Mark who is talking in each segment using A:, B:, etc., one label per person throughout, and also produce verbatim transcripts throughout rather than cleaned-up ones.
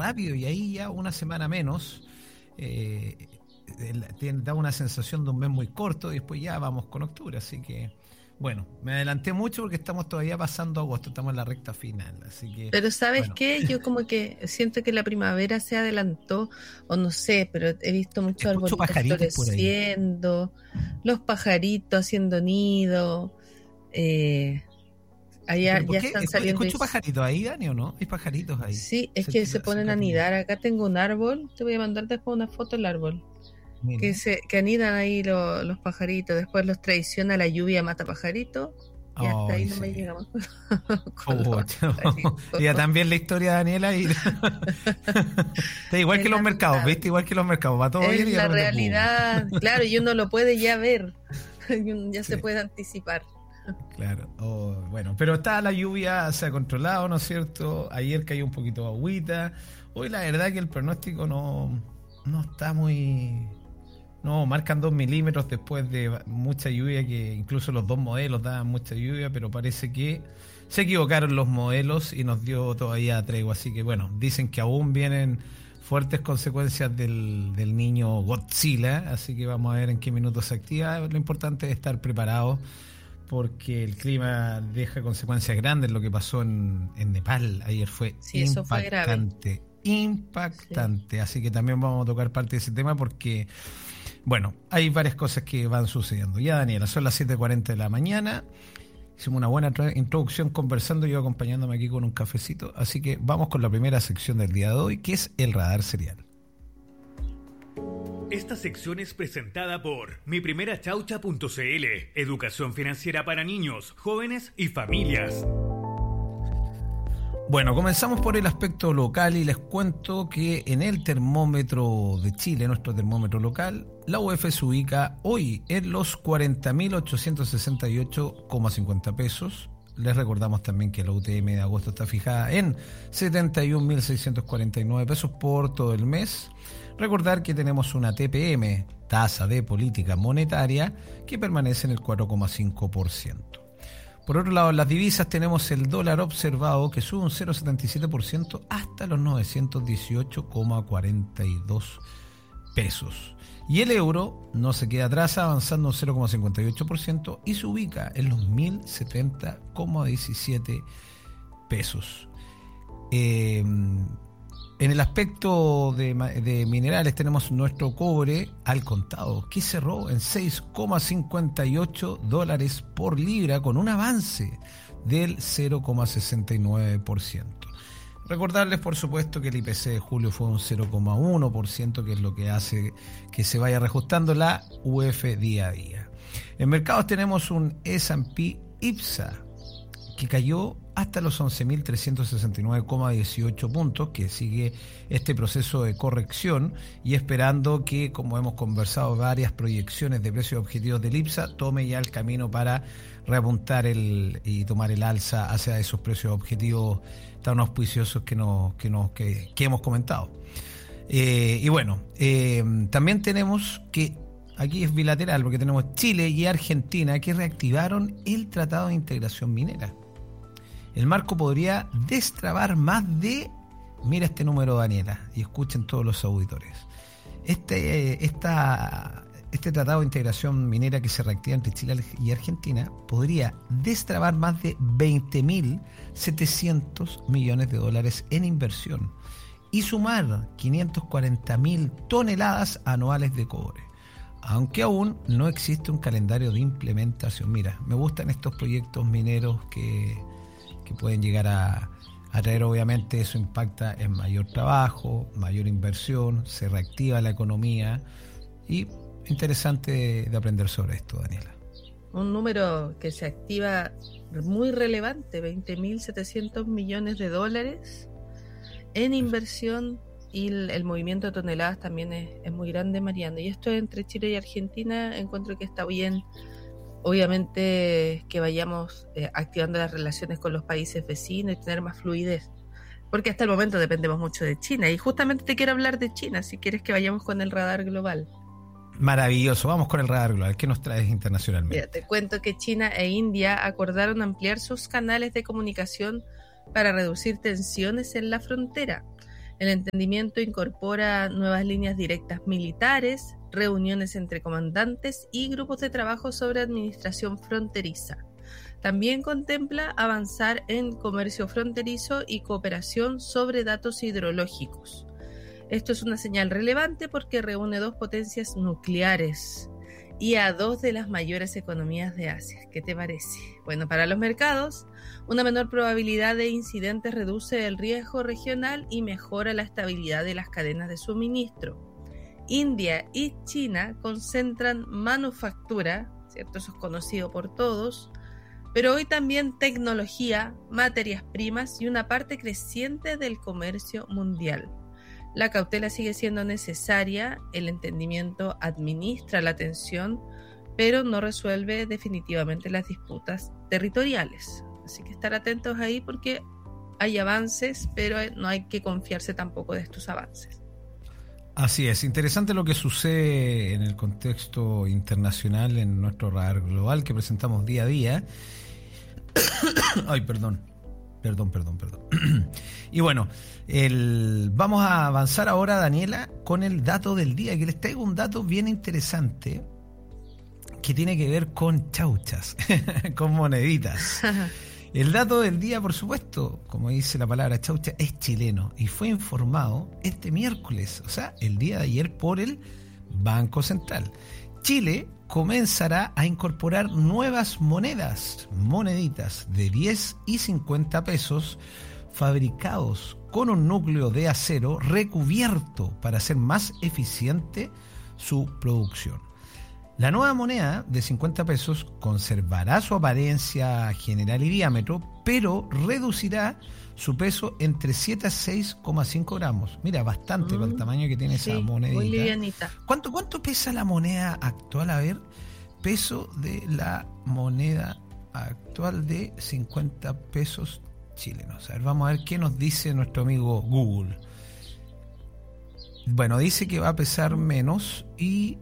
A: rápido y ahí ya una semana menos eh, da una sensación de un mes muy corto y después ya vamos con octubre, así que bueno, me adelanté mucho porque estamos todavía pasando agosto, estamos en la recta final, así que...
B: Pero ¿sabes
A: bueno.
B: qué? Yo como que siento que la primavera se adelantó, o no sé, pero he visto muchos arbolitos floreciendo, los pajaritos haciendo nido, eh, allá ya están saliendo...
A: ¿Escucho pajaritos ahí, Dani, o no? ¿Hay pajaritos ahí?
B: Sí, es que se ponen a anidar. Acá tengo un árbol, te voy a mandar después una foto del árbol. Mira. Que se que anidan ahí lo, los pajaritos, después los traiciona la lluvia, mata pajaritos y hasta oh, ahí no sí. me llegamos.
A: Oh, y también la historia de Daniela y está igual es que los mercados, verdad. ¿Viste? Igual que los mercados, va todo
B: es
A: bien y
B: la realidad, claro, y uno lo puede ya ver, ya
A: sí.
B: se puede anticipar.
A: Claro, oh, bueno, pero está la lluvia, se ha controlado, ¿no es cierto? Ayer cayó un poquito de agüita, hoy la verdad que el pronóstico no, no está muy... No, marcan dos milímetros después de mucha lluvia, que incluso los dos modelos daban mucha lluvia, pero parece que se equivocaron los modelos y nos dio todavía tregua. Así que bueno, dicen que aún vienen fuertes consecuencias del, del niño Godzilla, así que vamos a ver en qué minutos se activa. Lo importante es estar preparados porque el clima deja consecuencias grandes. Lo que pasó en, en Nepal ayer fue
B: sí,
A: impactante.
B: Eso fue grave.
A: Impactante. Sí. Así que también vamos a tocar parte de ese tema porque... Bueno, hay varias cosas que van sucediendo. Ya, Daniela, son las siete cuarenta de la mañana. Hicimos una buena tra- introducción conversando, yo acompañándome aquí con un cafecito. Así que vamos con la primera sección del día de hoy, que es el radar serial.
C: Esta sección es presentada por mi primera chaucha punto c l, educación financiera para niños, jóvenes y familias.
A: Bueno, comenzamos por el aspecto local y les cuento que en el termómetro de Chile, nuestro termómetro local, la U E F se ubica hoy en los cuarenta mil ochocientos sesenta y ocho coma cincuenta pesos. Les recordamos también que la U T M de agosto está fijada en setenta y un mil seiscientos cuarenta y nueve pesos por todo el mes. Recordar que tenemos una T P M, tasa de política monetaria, que permanece en el cuatro coma cinco por ciento. Por otro lado, en las divisas tenemos el dólar observado que sube un cero coma setenta y siete por ciento hasta los novecientos dieciocho coma cuarenta y dos pesos. Y el euro no se queda atrás, avanzando un cero coma cincuenta y ocho por ciento y se ubica en los mil setenta coma diecisiete pesos. Eh, en el aspecto de, de minerales tenemos nuestro cobre al contado, que cerró en seis coma cincuenta y ocho dólares por libra, con un avance del cero coma sesenta y nueve por ciento. Recordarles, por supuesto, que el I P C de julio fue un cero coma uno por ciento, que es lo que hace que se vaya reajustando la U E F día a día. En mercados tenemos un S and P I P S A que cayó hasta los once mil trescientos sesenta y nueve coma dieciocho puntos, que sigue este proceso de corrección y esperando que, como hemos conversado, varias proyecciones de precios objetivos del I P S A tome ya el camino para reapuntar el, y tomar el alza hacia esos precios objetivos tan auspiciosos que, nos, que, nos, que, que hemos comentado. Eh, y bueno, eh, también tenemos que aquí es bilateral porque tenemos Chile y Argentina que reactivaron el Tratado de Integración Minera. El marco podría destrabar más de, mira este número, Daniela, y escuchen todos los auditores. Este, esta, este tratado de integración minera que se reactiva entre Chile y Argentina podría destrabar más de veinte mil setecientos millones de dólares en inversión y sumar quinientas cuarenta mil toneladas anuales de cobre. Aunque aún no existe un calendario de implementación. Mira, me gustan estos proyectos mineros que... que pueden llegar a, a traer, obviamente eso impacta en mayor trabajo, mayor inversión, se reactiva la economía y interesante de, de aprender sobre esto, Daniela.
B: Un número que se activa muy relevante, veinte mil setecientos millones de dólares en inversión y el, el movimiento de toneladas también es, es muy grande, Mariano. Y esto entre Chile y Argentina encuentro que está bien. Obviamente que vayamos eh, activando las relaciones con los países vecinos y tener más fluidez, porque hasta el momento dependemos mucho de China y justamente te quiero hablar de China, si quieres que vayamos con el radar global.
A: Maravilloso, vamos con el radar global. ¿Qué nos traes internacionalmente?
B: Mira, te cuento que China e India acordaron ampliar sus canales de comunicación para reducir tensiones en la frontera. El entendimiento incorpora nuevas líneas directas militares, reuniones entre comandantes y grupos de trabajo sobre administración fronteriza. También contempla avanzar en comercio fronterizo y cooperación sobre datos hidrológicos. Esto es una señal relevante porque reúne dos potencias nucleares y a dos de las mayores economías de Asia. ¿Qué te parece? Bueno, para los mercados, una menor probabilidad de incidentes reduce el riesgo regional y mejora la estabilidad de las cadenas de suministro. India y China concentran manufactura, ¿cierto? Eso es conocido por todos, pero hoy también tecnología, materias primas y una parte creciente del comercio mundial. La cautela sigue siendo necesaria, el entendimiento administra la tensión, pero no resuelve definitivamente las disputas territoriales. Así que estar atentos ahí porque hay avances, pero no hay que confiarse tampoco de estos avances.
A: Así es, interesante lo que sucede en el contexto internacional, en nuestro radar global que presentamos día a día. Ay, perdón. Perdón, perdón, perdón. Y bueno, el, vamos a avanzar ahora, Daniela, con el dato del día, que les traigo un dato bien interesante que tiene que ver con chauchas, con moneditas. El dato del día, por supuesto, como dice la palabra chaucha, es chileno y fue informado este miércoles, o sea, el día de ayer, por el Banco Central. Chile comenzará a incorporar nuevas monedas, moneditas de diez y cincuenta pesos, fabricados con un núcleo de acero recubierto para hacer más eficiente su producción. La nueva moneda de cincuenta pesos conservará su apariencia general y diámetro, pero reducirá su peso entre siete a seis coma cinco gramos. Mira, bastante mm, para el tamaño que tiene sí, esa monedita.
B: Muy livianita.
A: ¿Cuánto, ¿Cuánto pesa la moneda actual? A ver, peso de la moneda actual de cincuenta pesos chilenos. A ver, vamos a ver qué nos dice nuestro amigo Google. Bueno, dice que va a pesar menos y...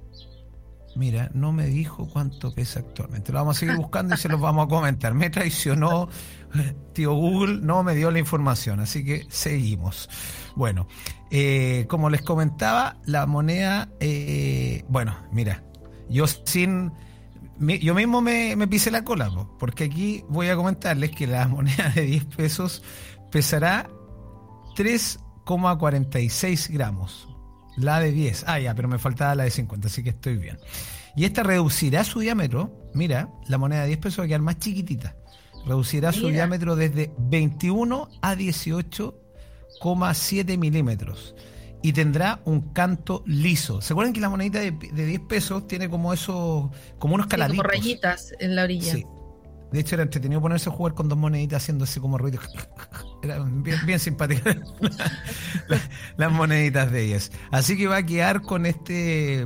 A: Mira, no me dijo cuánto pesa actualmente. Lo vamos a seguir buscando y se los vamos a comentar. Me traicionó tío Google, no me dio la información, así que seguimos. Bueno, eh, como les comentaba, la moneda, eh, bueno, mira, yo sin, yo mismo me, me pisé la cola, porque aquí voy a comentarles que la moneda de diez pesos pesará tres coma cuarenta y seis gramos. La de diez, ah ya, pero me faltaba la de cincuenta, así que estoy bien. Y esta reducirá su diámetro, mira, la moneda de diez pesos va a quedar más chiquitita. Reducirá mira. su diámetro desde veintiuno a dieciocho coma siete milímetros y tendrá un canto liso. ¿Se acuerdan que la monedita de, de diez pesos tiene como eso, como unos caladitos?
B: Sí, como rayitas en la orilla.
A: Sí. De hecho, era entretenido ponerse a jugar con dos moneditas haciendo así como ruido. Era bien, bien simpática las, las moneditas de ellas. Así que va a quedar con este,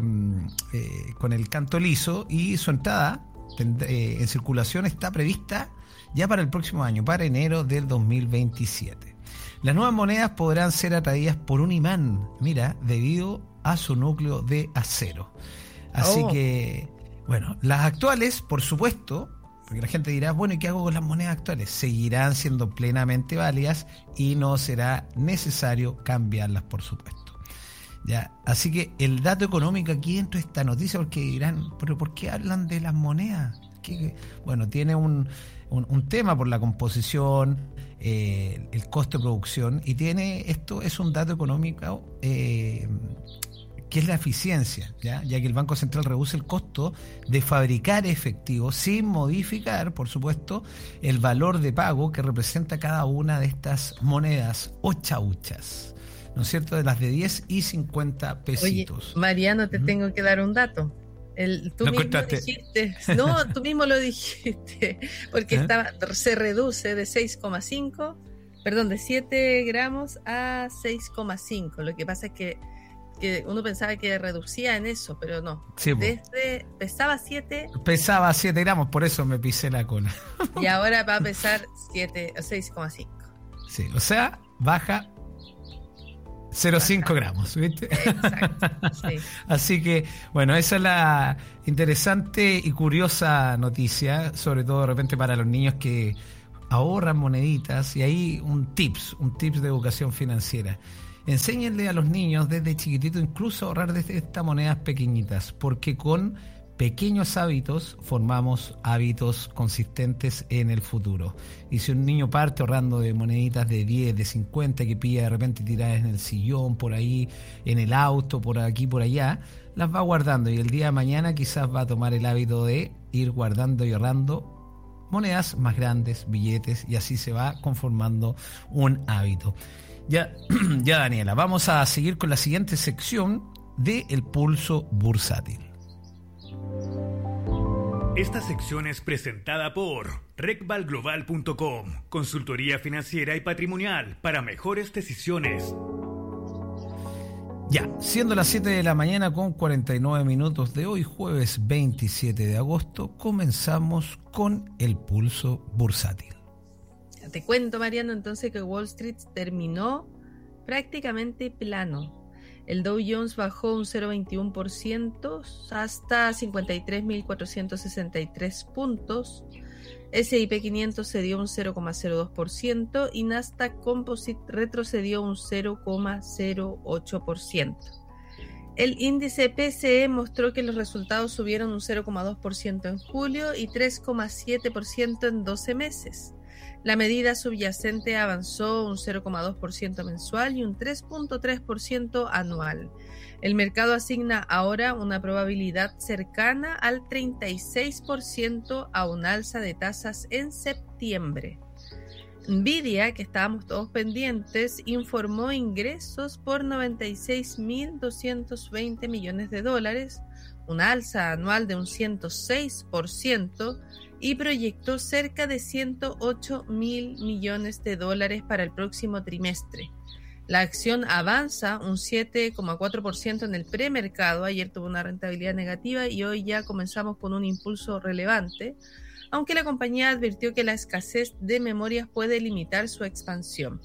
A: eh, con el canto liso, y su entrada eh, en circulación está prevista ya para el próximo año, para enero del dos mil veintisiete. Las nuevas monedas podrán ser atraídas por un imán, mira, debido a su núcleo de acero. Así oh. que, bueno, las actuales, por supuesto, porque la gente dirá, bueno, ¿y qué hago con las monedas actuales? Seguirán siendo plenamente válidas y no será necesario cambiarlas, por supuesto. Ya, así que el dato económico aquí dentro de esta noticia, porque dirán, ¿pero por qué hablan de las monedas? ¿Qué? Bueno, tiene un, un, un tema por la composición, eh, el costo de producción, y tiene, esto es un dato económico eh, que es la eficiencia, ¿ya? ya que el Banco Central reduce el costo de fabricar efectivo sin modificar, por supuesto, el valor de pago que representa cada una de estas monedas o chauchas, ¿no es cierto? De las de diez y cincuenta pesitos.
B: Oye, Mariano, te ¿Mm? tengo que dar un dato. El, tú mismo contaste? dijiste, no, tú mismo lo dijiste, porque ¿Eh? estaba, se reduce de seis coma cinco, perdón, de siete gramos a seis coma cinco. Lo que pasa es que que uno pensaba que reducía en eso, pero no. Sí, desde pesaba siete.
A: Pesaba siete gramos, por eso me pisé la cola.
B: Y ahora va a pesar siete, seis coma cinco.
A: Sí, o sea, baja cero coma cinco gramos, ¿viste?
B: Exacto, sí.
A: Así que, bueno, esa es la interesante y curiosa noticia, sobre todo de repente para los niños que ahorran moneditas, y ahí un tips, un tips de educación financiera. Enséñenle a los niños desde chiquitito incluso a ahorrar desde estas monedas pequeñitas, porque con pequeños hábitos formamos hábitos consistentes en el futuro. Y si un niño parte ahorrando de moneditas de diez, de cincuenta, que pilla de repente tiradas en el sillón, por ahí, en el auto, por aquí, por allá, las va guardando, y el día de mañana quizás va a tomar el hábito de ir guardando y ahorrando monedas más grandes, billetes, y así se va conformando un hábito. Ya, ya Daniela, vamos a seguir con la siguiente sección de El Pulso Bursátil.
C: Esta sección es presentada por recval global punto com, consultoría financiera y patrimonial para mejores decisiones.
A: Ya, siendo las siete de la mañana con cuarenta y nueve minutos de hoy, jueves veintisiete de agosto, comenzamos con el Pulso Bursátil.
B: Te cuento, Mariano, entonces que Wall Street terminó prácticamente plano. El Dow Jones bajó un cero coma veintiuno por ciento hasta cincuenta y tres mil cuatrocientos sesenta y tres puntos. ese y pe quinientos cedió un cero coma cero dos por ciento y Nasdaq Composite retrocedió un cero coma cero ocho por ciento. El índice pe ce e mostró que los resultados subieron un cero coma dos por ciento en julio y tres coma siete por ciento en doce meses. La medida subyacente avanzó un cero coma dos por ciento mensual y un tres coma tres por ciento anual. El mercado asigna ahora una probabilidad cercana al treinta y seis por ciento a un alza de tasas en septiembre. Nvidia, que estábamos todos pendientes, informó ingresos por noventa y seis mil doscientos veinte millones de dólares, una alza anual de un ciento seis por ciento, y proyectó cerca de ciento ocho mil millones de dólares para el próximo trimestre. La acción avanza un siete coma cuatro por ciento en el premercado. Ayer tuvo una rentabilidad negativa y hoy ya comenzamos con un impulso relevante, aunque la compañía advirtió que la escasez de memorias puede limitar su expansión.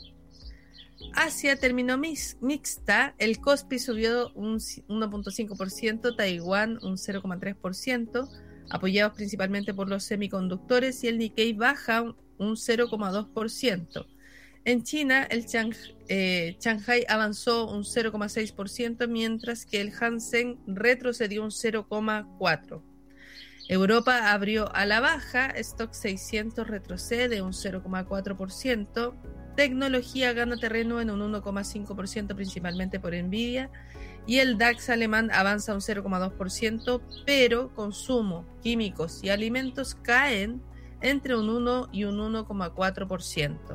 B: Asia terminó mixta, el Kospi subió un uno coma cinco por ciento, Taiwán un cero coma tres por ciento, apoyados principalmente por los semiconductores, y el Nikkei baja un cero coma dos por ciento. En China, el Chang, eh, Shanghai avanzó un cero coma seis por ciento, mientras que el Hansen retrocedió un cero coma cuatro por ciento. Europa abrió a la baja, Stock seiscientos retrocede un cero coma cuatro por ciento, tecnología gana terreno en un uno coma cinco por ciento principalmente por Nvidia, y el DAX alemán avanza un cero coma dos por ciento, pero consumo, químicos y alimentos caen entre un uno y un uno coma cuatro por ciento.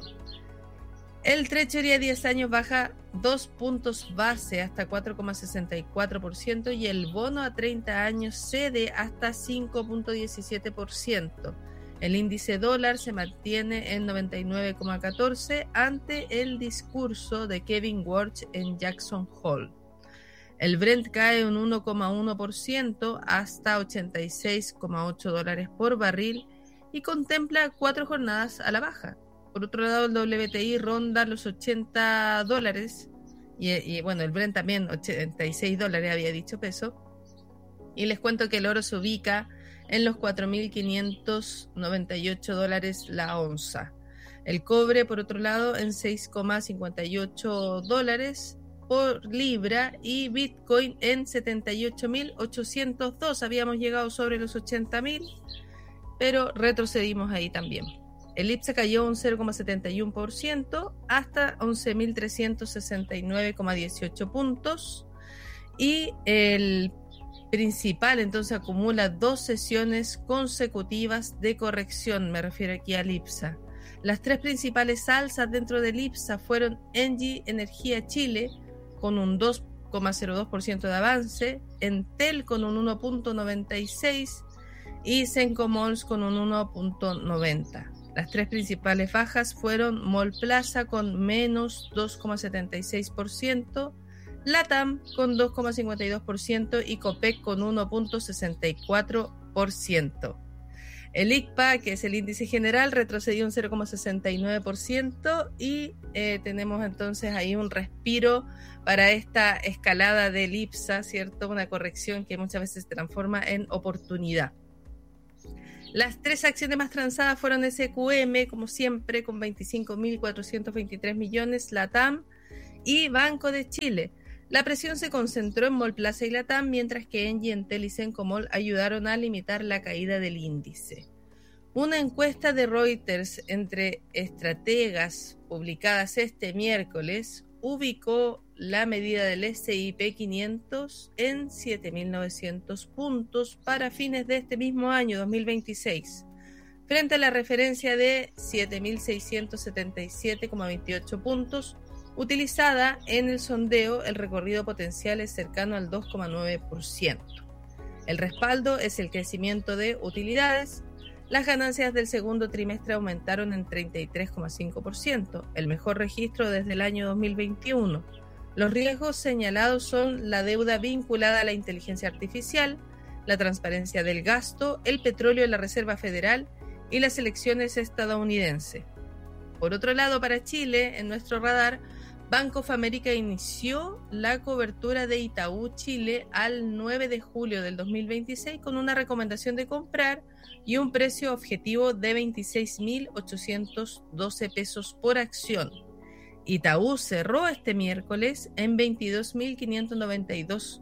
B: El Treasury a diez años baja dos puntos base hasta cuatro coma sesenta y cuatro por ciento y el bono a treinta años cede hasta cinco coma diecisiete por ciento. El índice dólar se mantiene en noventa y nueve coma catorce ante el discurso de Kevin Warsh en Jackson Hole. El Brent cae un uno coma uno por ciento hasta ochenta y seis coma ocho dólares por barril y contempla cuatro jornadas a la baja. Por otro lado, el doble u te i ronda los ochenta dólares y, y bueno, el Brent también ochenta y seis dólares, había dicho peso. Y les cuento que el oro se ubica en los cuatro mil quinientos noventa y ocho dólares la onza. El cobre, por otro lado, en seis coma cincuenta y ocho dólares por libra, y Bitcoin en setenta y ocho mil ochocientos dos. Habíamos llegado sobre los ochenta mil, pero retrocedimos ahí también. El I P S A cayó un cero coma setenta y uno por ciento hasta once mil trescientos sesenta y nueve coma dieciocho puntos, y el principal entonces acumula dos sesiones consecutivas de corrección. Me refiero aquí al I P S A. Las tres principales alzas dentro del I P S A fueron Engie Energía Chile con un dos coma cero dos por ciento de avance, Entel con un uno coma noventa y seis por ciento y Sencomols con un uno coma noventa. Las tres principales bajas fueron Mallplaza con menos dos coma setenta y seis por ciento, Latam con dos coma cincuenta y dos por ciento y Copec con uno coma sesenta y cuatro por ciento. El I C P A, que es el índice general, retrocedió un cero coma sesenta y nueve por ciento y eh, tenemos entonces ahí un respiro para esta escalada del I P S A, ¿cierto? Una corrección que muchas veces se transforma en oportunidad. Las tres acciones más transadas fueron S Q M, como siempre, con veinticinco mil cuatrocientos veintitrés millones, LATAM y Banco de Chile. La presión se concentró en Mallplaza y LATAM, mientras que Engie, Entel y Cencomol ayudaron a limitar la caída del índice. Una encuesta de Reuters entre estrategas publicadas este miércoles ubicó la medida del S y P quinientos en siete mil novecientos puntos para fines de este mismo año, dos mil veintiséis, frente a la referencia de siete mil seiscientos setenta y siete coma veintiocho puntos utilizada en el sondeo. El recorrido potencial es cercano al dos coma nueve por ciento. El respaldo es el crecimiento de utilidades. Las ganancias del segundo trimestre aumentaron en treinta y tres coma cinco por ciento, el mejor registro desde el año dos mil veintiuno. Los riesgos señalados son la deuda vinculada a la inteligencia artificial, la transparencia del gasto, el petróleo en la Reserva Federal y las elecciones estadounidenses. Por otro lado, para Chile, en nuestro radar, Bank of America inició la cobertura de Itaú Chile al nueve de julio del dos mil veintiséis con una recomendación de comprar y un precio objetivo de veintiséis mil ochocientos doce pesos por acción. Itaú cerró este miércoles en veintidós mil quinientos noventa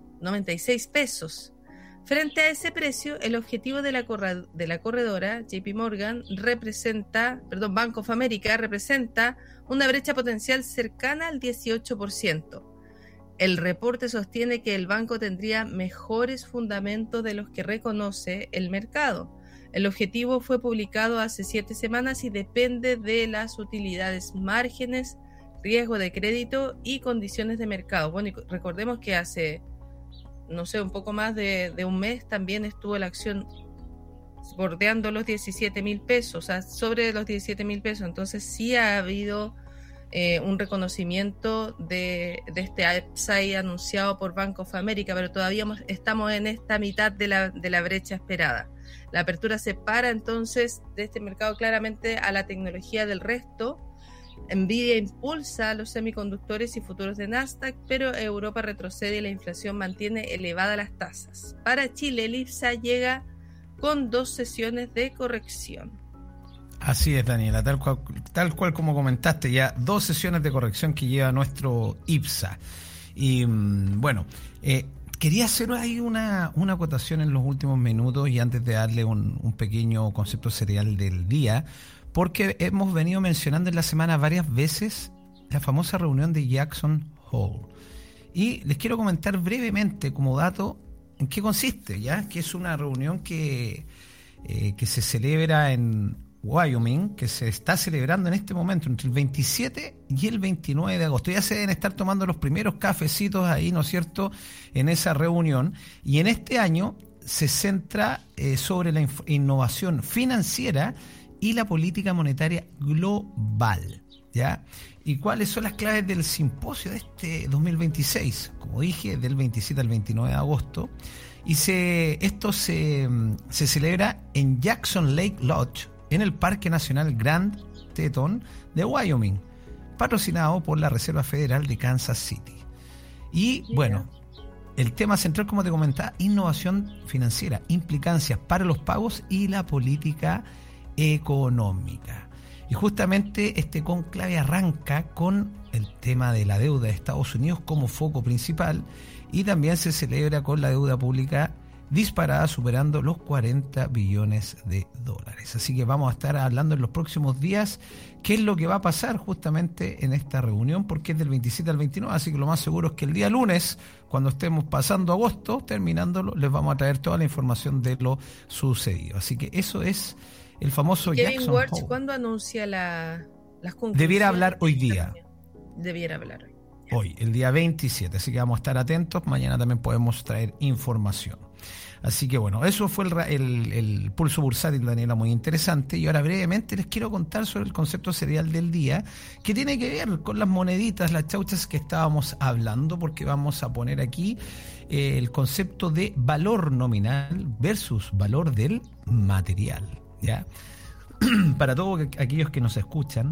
B: y seis pesos. Frente a ese precio, el objetivo de la, corred- de la corredora J P Morgan representa, perdón, Bank of America representa una brecha potencial cercana al dieciocho por ciento. El reporte sostiene que el banco tendría mejores fundamentos de los que reconoce el mercado. El objetivo fue publicado hace siete semanas y depende de las utilidades, márgenes, riesgo de crédito y condiciones de mercado. Bueno, y recordemos que hace, no sé, un poco más de, de un mes también estuvo la acción bordeando los diecisiete mil pesos, o sea, sobre los diecisiete mil pesos. Entonces sí ha habido eh, un reconocimiento de, de este upside anunciado por Bank of America, pero todavía estamos en esta mitad de la, de la brecha esperada. La apertura separa entonces de este mercado claramente a la tecnología del resto. Nvidia impulsa los semiconductores y futuros de Nasdaq, pero Europa retrocede y la inflación mantiene elevadas las tasas. Para Chile, el IPSA llega con dos sesiones de corrección.
A: Así es, Daniela, tal cual, tal cual como comentaste, ya dos sesiones de corrección que lleva nuestro IPSA. Y bueno, eh, quería hacer ahí una, una acotación en los últimos minutos y antes de darle un, un pequeño concepto serial del día, porque hemos venido mencionando en la semana varias veces la famosa reunión de Jackson Hole. Y les quiero comentar brevemente como dato en qué consiste, ya que es una reunión que, eh, que se celebra en Wyoming, que se está celebrando en este momento entre el veintisiete y el veintinueve de agosto. Ya se deben estar tomando los primeros cafecitos ahí, ¿no es cierto?, en esa reunión. Y en este año se centra eh, sobre la inf- innovación financiera y la política monetaria global, ¿ya? ¿Y cuáles son las claves del simposio de este dos mil veintiséis? Como dije, del veintisiete al veintinueve de agosto. Y se, esto se, se celebra en Jackson Lake Lodge, en el Parque Nacional Grand Teton de Wyoming, patrocinado por la Reserva Federal de Kansas City. Y bueno, el tema central, como te comentaba, innovación financiera, implicancias para los pagos y la política económica. Y justamente este conclave arranca con el tema de la deuda de Estados Unidos como foco principal y también se celebra con la deuda pública disparada superando los cuarenta billones de dólares. Así que vamos a estar hablando en los próximos días qué es lo que va a pasar justamente en esta reunión, porque es del veintisiete al veintinueve, así que lo más seguro es que el día lunes, cuando estemos pasando agosto, terminándolo, les vamos a traer toda la información de lo sucedido. Así que eso es el famoso
B: Kevin
A: Jackson
B: Warch,
A: Hole.
B: ¿cuándo anuncia la, las conclusiones?
A: Debiera hablar hoy día.
B: Debiera hablar hoy.
A: Hoy, el día veintisiete, así que vamos a estar atentos. Mañana también podemos traer información. Así que bueno, eso fue el, el, el pulso bursátil, Daniela, muy interesante. Y ahora brevemente les quiero contar sobre el concepto serial del día, que tiene que ver con las moneditas, las chauchas que estábamos hablando, porque vamos a poner aquí eh, el concepto de valor nominal versus valor del material, ¿ya? Para todos aquellos que nos escuchan,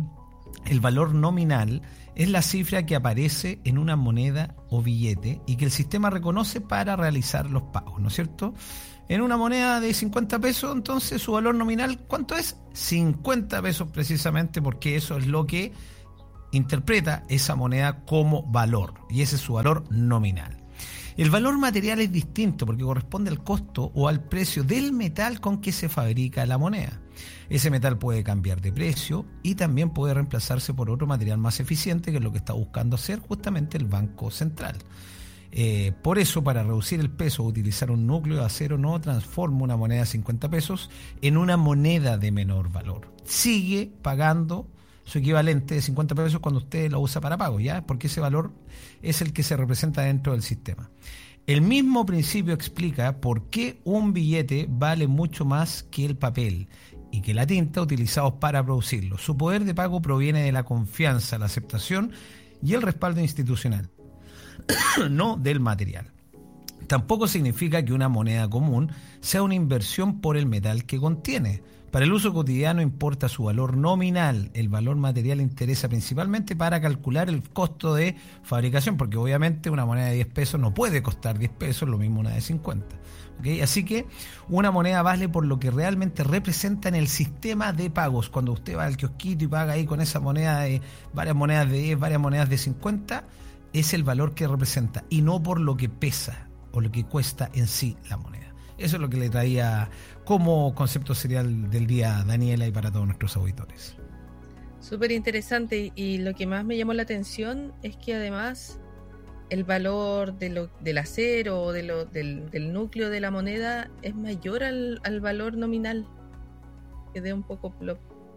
A: el valor nominal es la cifra que aparece en una moneda o billete y que el sistema reconoce para realizar los pagos, ¿no es cierto? En una moneda de cincuenta pesos, entonces su valor nominal, ¿cuánto es? cincuenta pesos precisamente, porque eso es lo que interpreta esa moneda como valor, y ese es su valor nominal. El valor material es distinto porque corresponde al costo o al precio del metal con que se fabrica la moneda. Ese metal puede cambiar de precio y también puede reemplazarse por otro material más eficiente, que es lo que está buscando hacer justamente el Banco Central. Eh, por eso, para reducir el peso, utilizar un núcleo de acero no transforma una moneda de cincuenta pesos en una moneda de menor valor. Sigue pagando su equivalente de cincuenta pesos cuando usted lo usa para pago, ¿ya? Porque ese valor es el que se representa dentro del sistema. El mismo principio explica por qué un billete vale mucho más que el papel y que la tinta utilizados para producirlo. Su poder de pago proviene de la confianza, la aceptación y el respaldo institucional, no del material. Tampoco significa que una moneda común sea una inversión por el metal que contiene. Para el uso cotidiano importa su valor nominal. El valor material interesa principalmente para calcular el costo de fabricación, porque obviamente una moneda de diez pesos no puede costar diez pesos, lo mismo una de cincuenta. ¿Okay? Así que una moneda vale por lo que realmente representa en el sistema de pagos. Cuando usted va al kiosquito y paga ahí con esa moneda de varias monedas de diez, varias monedas de cincuenta, es el valor que representa y no por lo que pesa o lo que cuesta en sí la moneda. Eso es lo que le traía como concepto serial del día, Daniela, y para todos nuestros auditores.
B: Súper interesante, y lo que más me llamó la atención es que además el valor de lo, del acero o de lo, del, del núcleo de la moneda es mayor al, al valor nominal, que dé un poco lo,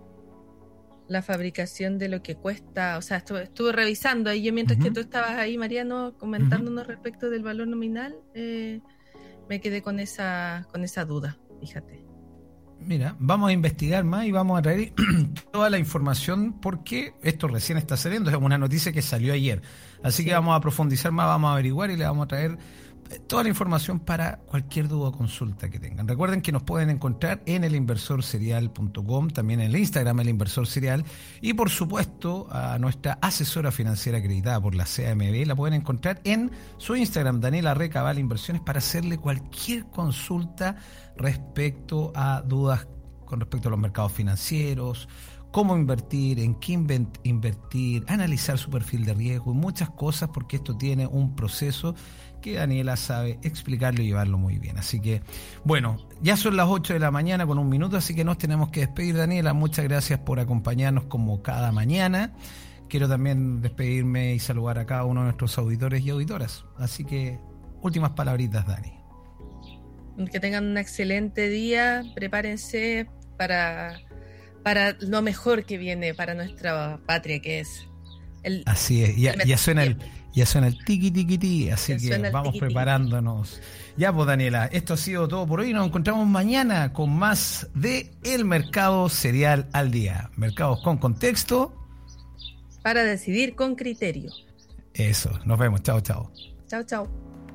B: la fabricación de lo que cuesta. O sea, estuve, estuve revisando ahí yo mientras uh-huh. que tú estabas ahí, Mariano, comentándonos uh-huh. respecto del valor nominal. eh, me quedé con esa con esa duda, fíjate.
A: Mira, vamos a investigar más y vamos a traer toda la información, porque esto recién está saliendo, es una noticia que salió ayer, así sí. que vamos a profundizar más, vamos a averiguar y le vamos a traer toda la información para cualquier duda o consulta que tengan. Recuerden que nos pueden encontrar en el inversor serial punto com, también en el Instagram El Inversor Serial, y por supuesto a nuestra asesora financiera acreditada por la C A M B la pueden encontrar en su Instagram, Daniela Recabal Inversiones, para hacerle cualquier consulta respecto a dudas con respecto a los mercados financieros, cómo invertir, en qué invertir, analizar su perfil de riesgo y muchas cosas, porque esto tiene un proceso que Daniela sabe explicarlo y llevarlo muy bien. Así que, bueno, ya son las ocho de la mañana con un minuto, así que nos tenemos que despedir, Daniela. Muchas gracias por acompañarnos como cada mañana. Quiero también despedirme y saludar a cada uno de nuestros auditores y auditoras. Así que, últimas palabritas, Dani.
B: Que tengan un excelente día, prepárense para, para lo mejor que viene para nuestra patria, que es el...
A: Así es, ya, ya suena el... Ya suena el tiqui tiqui ti, así que vamos preparándonos. Ya pues, Daniela, esto ha sido todo por hoy. Nos encontramos mañana con más de El Mercado Serial al Día. Mercados con contexto.
B: Para decidir con criterio.
A: Eso, nos vemos. Chao, chao.
B: Chao, chao.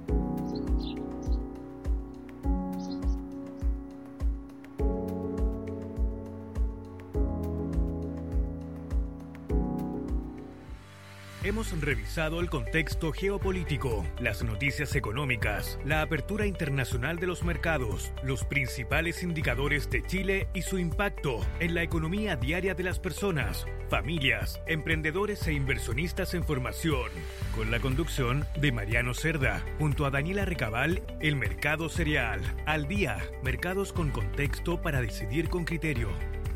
C: Hemos revisado el contexto geopolítico, las noticias económicas, la apertura internacional de los mercados, los principales indicadores de Chile y su impacto en la economía diaria de las personas, familias, emprendedores e inversionistas en formación. Con la conducción de Mariano Cerda, junto a Daniela Recabal, El Mercado Serial al Día, mercados con contexto para decidir con criterio.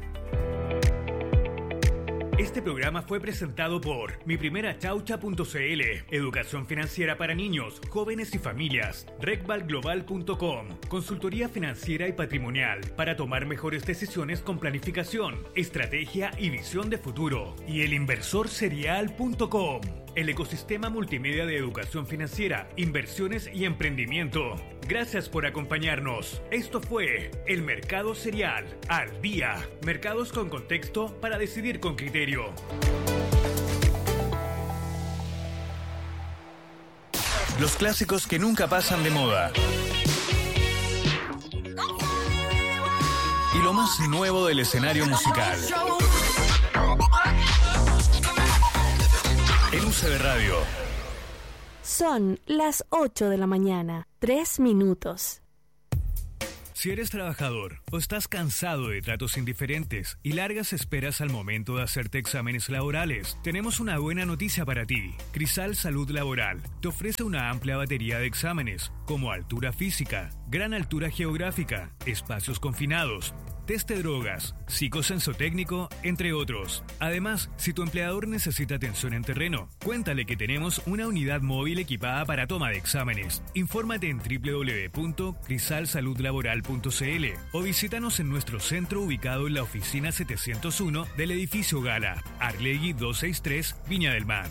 C: Este programa fue presentado por mi primera chaucha punto c l, educación financiera para niños, jóvenes y familias, recval global punto com, consultoría financiera y patrimonial para tomar mejores decisiones con planificación, estrategia y visión de futuro, y el inversor serial punto com, el ecosistema multimedia de educación financiera, inversiones y emprendimiento. Gracias por acompañarnos. Esto fue El Mercado Serial al Día. Mercados con contexto para decidir con criterio. Los clásicos que nunca pasan de moda. Y lo más nuevo del escenario musical. en U C B Radio.
D: Son las ocho de la mañana, tres minutos.
C: Si eres trabajador o estás cansado de tratos indiferentes y largas esperas al momento de hacerte exámenes laborales, tenemos una buena noticia para ti. Crisal Salud Laboral te ofrece una amplia batería de exámenes, como altura física, gran altura geográfica, espacios confinados, test de drogas, psicosensotécnico, entre otros. Además, si tu empleador necesita atención en terreno, cuéntale que tenemos una unidad móvil equipada para toma de exámenes. Infórmate en doble u doble u doble u punto crisal salud laboral punto c l o visítanos en nuestro centro ubicado en la oficina setecientos uno del edificio Gala, Arlegui doscientos sesenta y tres, Viña del Mar.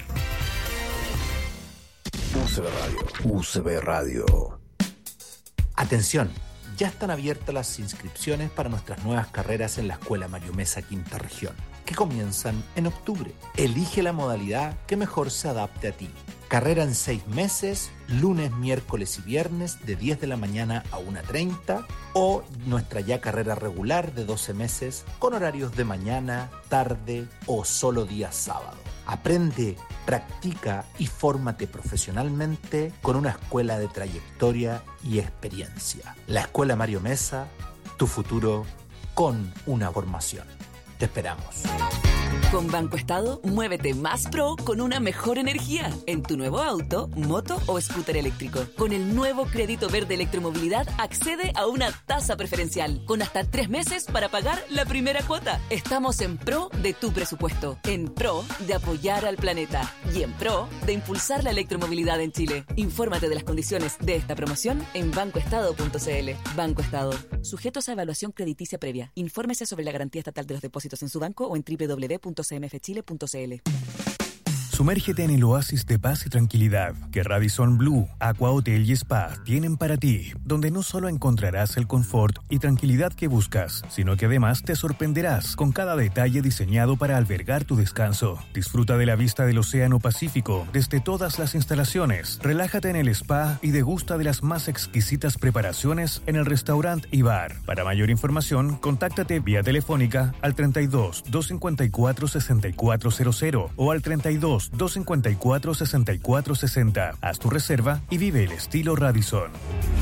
E: U C B Radio. U C B Radio. Atención. Ya están abiertas las inscripciones para nuestras nuevas carreras en la Escuela Mario Mesa Quinta Región, que comienzan en octubre. Elige la modalidad que mejor se adapte a ti. Carrera en seis meses, lunes, miércoles y viernes de diez de la mañana a una treinta, o nuestra ya carrera regular de doce meses con horarios de mañana, tarde o solo días sábado. Aprende, practica y fórmate profesionalmente con una escuela de trayectoria y experiencia. La Escuela Mario Mesa, tu futuro con una formación. Te esperamos.
F: Con Banco Estado, muévete más pro con una mejor energía en tu nuevo auto, moto o scooter eléctrico. Con el nuevo crédito verde electromovilidad, accede a una tasa preferencial con hasta tres meses para pagar la primera cuota. Estamos en pro de tu presupuesto, en pro de apoyar al planeta y en pro de impulsar la electromovilidad en Chile. Infórmate de las condiciones de esta promoción en banco estado punto c l. Banco Estado, sujetos a evaluación crediticia previa. Infórmese sobre la garantía estatal de los depósitos en su banco o en doble u doble u doble u punto c m f chile punto c l.
C: Sumérgete en el oasis de paz y tranquilidad que Radisson Blu, Aqua Hotel y Spa tienen para ti, donde no solo encontrarás el confort y tranquilidad que buscas, sino que además te sorprenderás con cada detalle diseñado para albergar tu descanso. Disfruta de la vista del Océano Pacífico desde todas las instalaciones. Relájate en el spa y degusta de las más exquisitas preparaciones en el restaurante y bar. Para mayor información, contáctate vía telefónica al treinta y dos, doscientos cincuenta y cuatro, sesenta y cuatro cero cero o al treinta y dos, doscientos cincuenta y cuatro, sesenta y cuatro sesenta. Haz tu reserva y vive el estilo Radisson.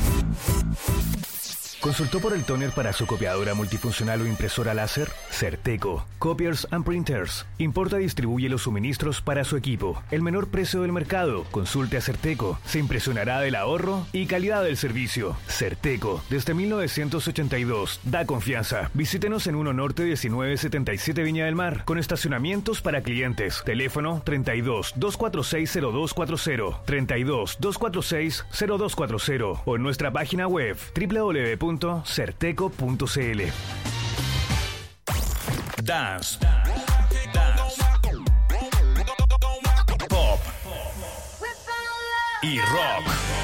C: ¿Consultó por el tóner para su copiadora multifuncional o impresora láser? Certeco. Copiers and Printers. Importa y distribuye los suministros para su equipo. El menor precio del mercado. Consulte a Certeco. Se impresionará del ahorro y calidad del servicio. Certeco. Desde mil novecientos ochenta y dos. Da confianza. Visítenos en uno Norte diecinueve setenta y siete Viña del Mar. Con estacionamientos para clientes. Teléfono treinta y dos, doscientos cuarenta y seis, cero dos cuarenta. treinta y dos, doscientos cuarenta y seis, cero dos cuarenta. O en nuestra página web doble u doble u doble u punto certeco punto c l. Dance. Dance. Pop. Y rock.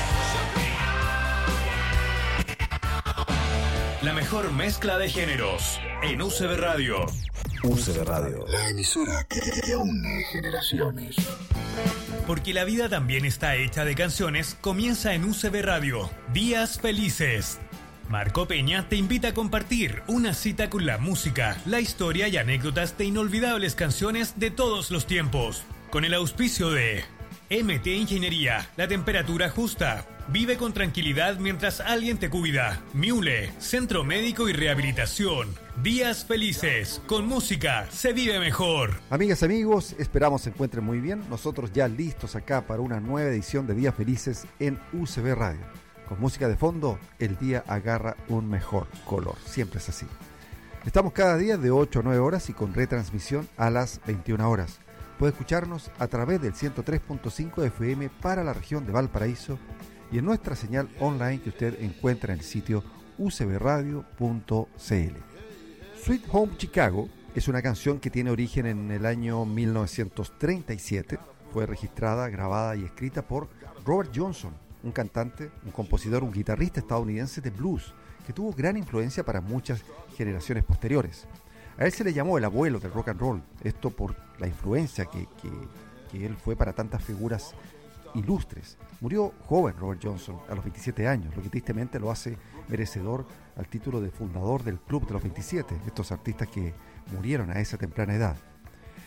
C: La mejor mezcla de géneros en U C B Radio.
E: U C B Radio. La emisora que une generaciones.
C: Porque la vida también está hecha de canciones, comienza en U C B Radio. Días felices. Marco Peña te invita a compartir una cita con la música, la historia y anécdotas de inolvidables canciones de todos los tiempos. Con el auspicio de M T Ingeniería, la temperatura justa. Vive con tranquilidad mientras alguien te cuida. Miule, Centro Médico y Rehabilitación. Días felices. Con música se vive mejor.
G: Amigas, amigos, esperamos se encuentren muy bien. Nosotros ya listos acá para una nueva edición de Días Felices en U C B Radio. Con música de fondo, el día agarra un mejor color. Siempre es así. Estamos cada día de ocho a nueve horas y con retransmisión a las veintiuna horas. Puede escucharnos a través del ciento tres punto cinco F M para la región de Valparaíso y en nuestra señal online que usted encuentra en el sitio u c b radio punto c l. Sweet Home Chicago es una canción que tiene origen en el año mil novecientos treinta y siete. Fue registrada, grabada y escrita por Robert Johnson, un cantante, un compositor, un guitarrista estadounidense de blues que tuvo gran influencia para muchas generaciones posteriores. A él se le llamó el abuelo del rock and roll, esto por la influencia que, que, que él fue para tantas figuras ilustres. Murió joven Robert Johnson, a los veintisiete años, lo que tristemente lo hace merecedor al título de fundador del Club de los veintisiete, estos artistas que murieron a esa temprana edad.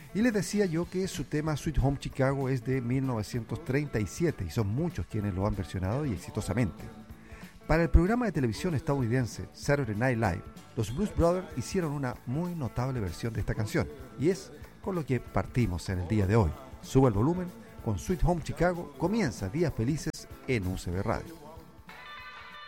G: Y les decía yo que su tema Sweet Home Chicago es de mil novecientos treinta y siete y son muchos quienes lo han versionado y exitosamente. Para el programa de televisión estadounidense Saturday Night Live, los Blues Brothers hicieron una muy notable versión de esta canción y es con lo que partimos en el día de hoy. Sube el volumen, con Sweet Home Chicago comienza Días Felices en U C B Radio.